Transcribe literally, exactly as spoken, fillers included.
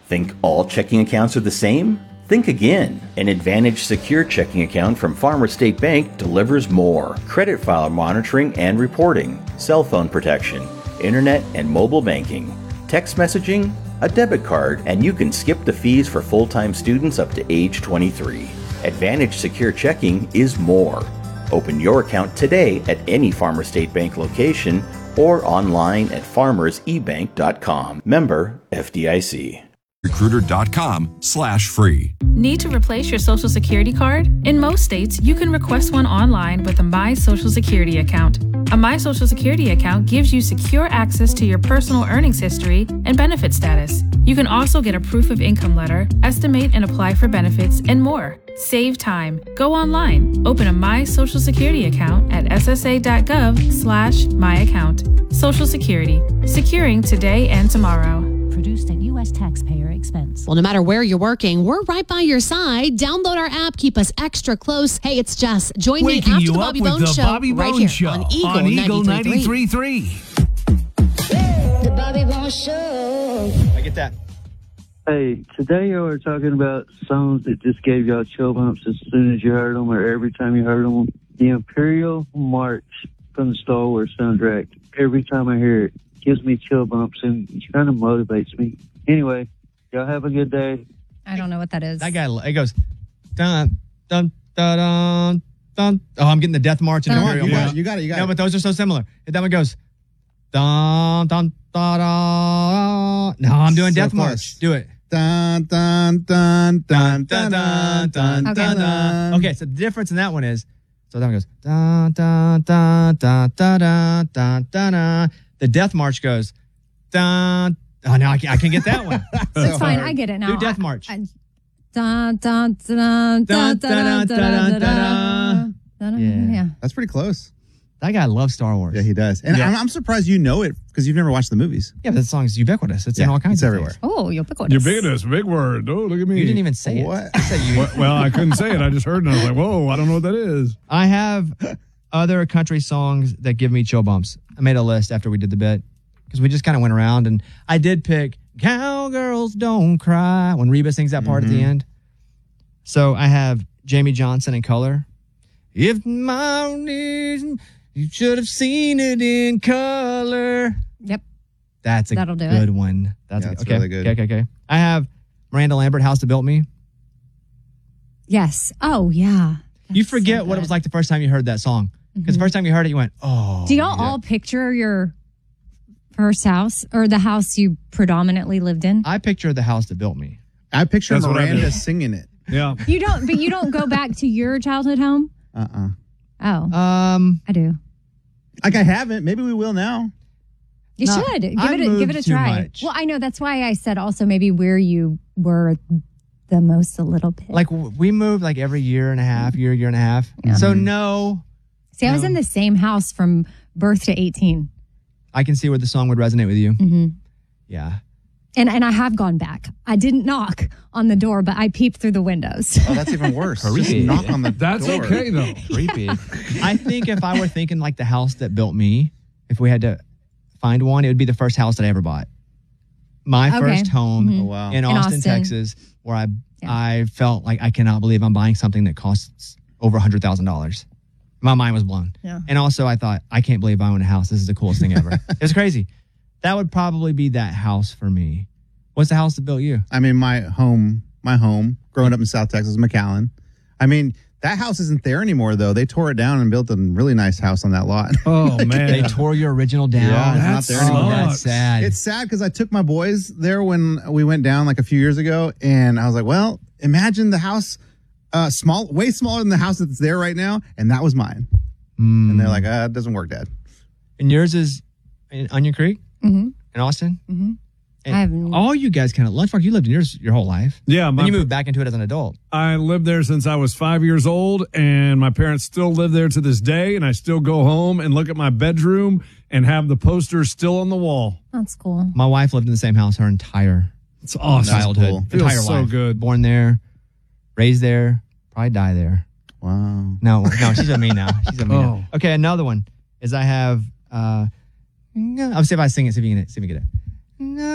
Think all checking accounts are the same? Think again. An Advantage Secure checking account from Farmer State Bank delivers more. Credit file monitoring and reporting, cell phone protection, internet and mobile banking, text messaging, a debit card, and you can skip the fees for full-time students up to age twenty-three. Advantage Secure Checking is more. Open your account today at any Farmer State Bank location or online at farmers e bank dot com. Member F D I C. Recruiter.com slash free. Need to replace your Social Security card? In most states, you can request one online with a My Social Security account. A My Social Security account gives you secure access to your personal earnings history and benefit status. You can also get a proof of income letter, estimate and apply for benefits, and more. Save time. Go online. Open a My Social Security account at ssa.gov slash my account. Social Security. Securing today and tomorrow. Produced at U S taxpayer expense. Well, no matter where you're working, we're right by your side. Download our app. Keep us extra close. Hey, it's Jess. Join Waking me after you the up Bobby with Bones the Show Bobby right Bones here Show on Eagle, on Eagle ninety-three point three. The Bobby Bones Show. I get that. Hey, today you were talking about songs that just gave y'all chill bumps as soon as you heard them or every time you heard them. The Imperial March from the Star Wars soundtrack. Every time I hear it, gives me chill bumps and it kind of motivates me. Anyway, y'all have a good day. I don't know what that is. That guy, it goes, dun, dun, dun, dun, dun. Oh, I'm getting the Death March and Come Imperial on, you March. got it, you got it, you got no, it. but those are so similar. And that one goes, dun, dun, dun, dun. No, I'm doing So Death close. March. Do it. Dun, dun, dun, dun, Dun, dun, dun, dun, dun, dun, dun. dun. Okay, so the difference in that one is, so that one goes, dun, dun, dun, dun, dun, dun, dun, dun, dun. The Death March goes, dun. Oh, no, I can't, I can't get that one. It's fine. I get it now. Do Death March. I, I, dun, dun, dun, dun, dun, dun, dun, dun, dun, dun. Yeah. Yeah. That's pretty close. That guy loves Star Wars. Yeah, he does. And Yeah. I'm, I'm surprised you know it because you've never watched the movies. Yeah, but that song is ubiquitous. It's in Yeah, all kinds it's of everywhere. things. Oh, ubiquitous. Ubiquitous, big word. Oh, look at me. You didn't even say it. What? I said you. Well, well, I couldn't say it. I just heard it and I was like, whoa, I don't know what that is. I have other country songs that give me chill bumps. I made a list after we did the bit because we just kind of went around and I did pick Cowgirls Don't Cry when Reba sings that part Mm-hmm. at the end. So I have Jamie Johnson in Color. If my knees, you should have seen it in color. Yep. That's a That'll do good it. one. That's, Yeah, a, it's okay. really good. Okay, okay, okay. I have Miranda Lambert, House That Built Me. Yes. Oh, yeah. You That's forget so what it good. was like the first time you heard that song. Because the first time you heard it, you went, oh. Do y'all yeah. all picture your first house or the house you predominantly lived in? I picture the house that built me. I picture That's what I Miranda did. singing it. Yeah. You don't, but you don't go back to your childhood home? Uh-uh. Oh, Um, I do. Like I haven't. Maybe we will now. You No, should give I it. A, give moved it a too try. much. Well, I know that's why I said also maybe where you were the most a little bit. like w- we moved like every year and a half, year, year and a half. So no, See, I was no. in the same house from birth to eighteen, I can see where the song would resonate with you. mm-hmm. Yeah. and and I have gone back. I didn't knock on the door, but I peeped through the windows. Oh, that's even worse. Just Creepy. knock on the That's door. okay, though. Creepy. I think if I were thinking like the house that built me, if we had to find one, it would be the first house that I ever bought. My Okay. first home Mhm. Oh, wow. in In Austin, Austin. Texas, where I Yeah. I felt like I cannot believe I'm buying something that costs over a hundred thousand dollars. My mind was blown. Yeah. And also I thought, I can't believe I own a house. This is the coolest thing ever. It was crazy. That would probably be that house for me. What's the house that built you? I mean, my home, my home, growing up in South Texas, McAllen. I mean, that house isn't there anymore, though. They tore it down and built a really nice house on that lot. Oh, They man. tore your original down. Yeah, it's that not there anymore. That's sucks. sad. It's sad because I took my boys there when we went down like a few years ago, and I was like, well, imagine the house, uh, small, way smaller than the house that's there right now, and that was mine. Mm. And they're like, uh, it doesn't work, Dad. And yours is in Onion Creek Mm-hmm. in Austin? Mm-hmm. And I have- all you guys kind of, Lunchbox, you lived in yours your whole life. Yeah, my, Then you moved back into it as an adult. I lived there since I was five years old, and my parents still live there to this day, and I still go home and look at my bedroom and have the posters still on the wall. That's cool. My wife lived in the same house her entire It's awesome. childhood. cool. Feels Entire so life. good. Born there, raised there, probably die there. Wow. No, no, she's with me now. She's with me Oh. now. Okay, another one is I have, uh, I'll see if I sing it, see if you can, see if you get it.